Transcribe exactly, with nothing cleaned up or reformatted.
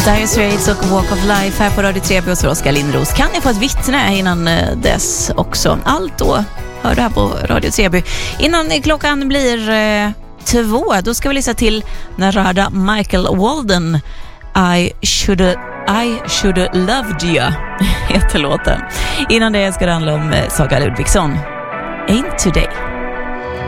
Dire Straits och Walk of Life här på Radio tre B hos Oskar Lindros. Kan jag få ett vittne innan dess också? Allt då hör du här på Radio tre B. Innan klockan blir eh, två, då ska vi lyssna till Narada Michael Walden. I should I should have loved you heter låten. Innan det ska det handla om Saga Ludvigsson. Ain't today.